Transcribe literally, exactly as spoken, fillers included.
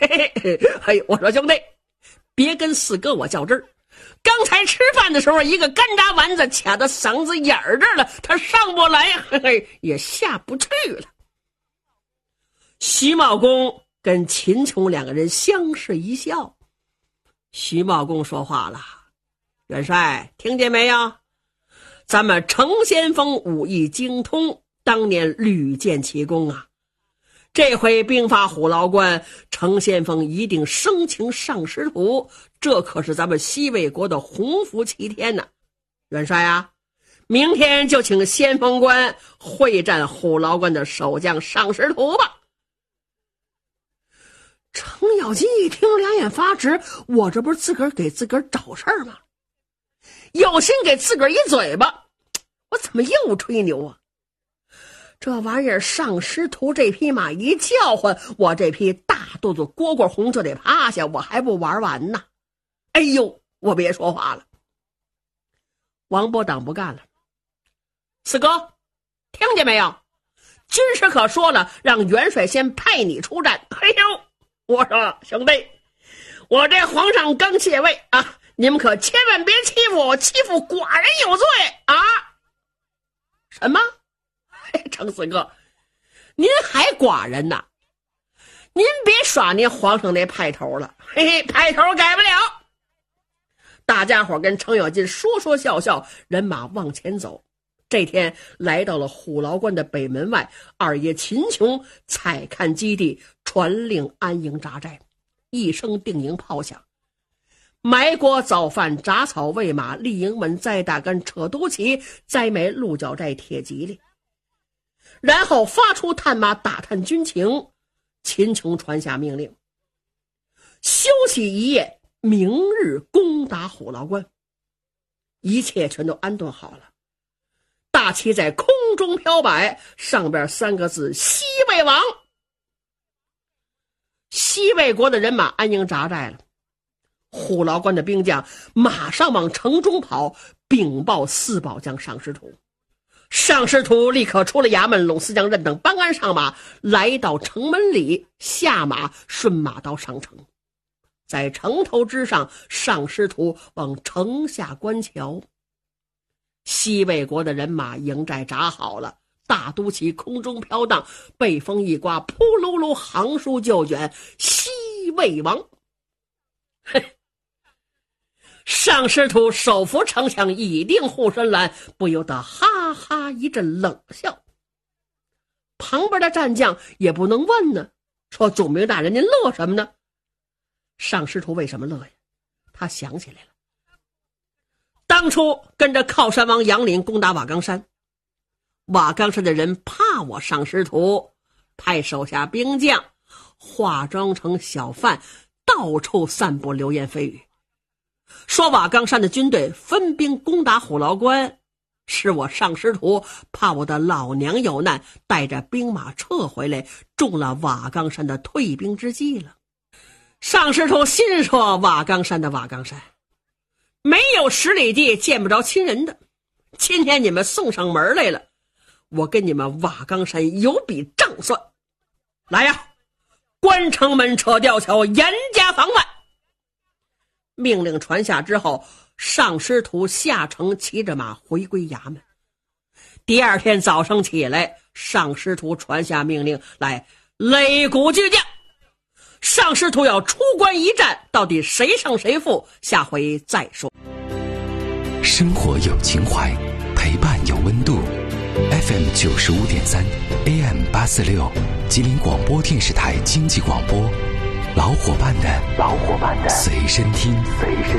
嘿嘿嘿，嘿，我说兄弟，别跟四哥我较真儿。刚才吃饭的时候，一个干炸丸子卡到嗓子眼儿这儿了，他上不来，嘿嘿，也下不去了。徐茂公跟秦琼两个人相视一笑。徐茂公说话了：“元帅，听见没有？咱们程先锋武艺精通，当年屡建奇功啊。这回兵发虎牢关，程先锋一定生擒上师徒，这可是咱们西魏国的鸿福齐天呢。元帅啊，明天就请先锋官会战虎牢关的守将上师徒吧。”程咬金一听，两眼发直，我这不是自个儿给自个儿找事儿吗？有心给自个儿一嘴巴，我怎么又吹牛啊？这玩意儿上师徒这匹马一叫唤，我这匹大肚子蝈蝈红就得趴下，我还不玩完呢。哎呦，我别说话了。王伯党不干了：“四哥，听见没有？军师可说了，让元帅先派你出战。”哎呦，我说兄弟，我这皇上刚卸位啊，你们可千万别欺负我，欺负寡人有罪啊！什么？程四哥，您还寡人呢？您别耍您皇上那派头了，嘿嘿，派头改不了。大家伙跟程咬金说说笑笑，人马往前走。这天来到了虎牢关的北门外，二爷秦琼采看基地，传令安营扎寨。一声定营炮响，埋锅早饭，铡草喂马，立营门，栽大杆，扯犊旗，栽埋鹿角寨，铁吉利。然后发出探马，打探军情。秦琼传下命令，休息一夜，明日攻打虎牢关。一切全都安顿好了，大旗在空中飘摆，上边三个字：西魏王。西魏国的人马安营扎寨了，虎牢关的兵将马上往城中跑，禀报四保将上师徒。上师徒立刻出了衙门，拢司将任等班安上马，来到城门里，下马顺马刀上城。在城头之上，上师徒往城下观瞧。西魏国的人马营寨扎好了，大都旗空中飘荡，北风一刮，扑噜噜行书就卷，西魏王。嘿，上师徒手扶城墙，倚定护身栏，不由得哈哈一阵冷笑。旁边的战将也不能问呢，说：“总兵大人，您乐什么呢？”上师徒为什么乐呀？他想起来了，当初跟着靠山王杨林攻打瓦岗山，瓦岗山的人怕我上师徒，派手下兵将化妆成小贩，到处散布流言蜚语，说瓦岗山的军队分兵攻打虎牢关，是我上师徒怕我的老娘有难，带着兵马撤回来，中了瓦岗山的退兵之计了。上师徒心说：瓦岗山的瓦岗山，没有十里地见不着亲人的，今天你们送上门来了，我跟你们瓦岗山有笔账算。来呀，关城门，扯吊桥，严加防范。命令传下之后，上师徒下城，骑着马回归衙门。第二天早上起来，上师徒传下命令来，擂鼓巨将。上师徒要出关一战，到底谁胜谁负，下回再说。 生活有情怀，陪伴有温度。F M 九十五点三 A M 八四六，吉林广播电视台经济广播，老伙伴的老伙伴的随身听。随身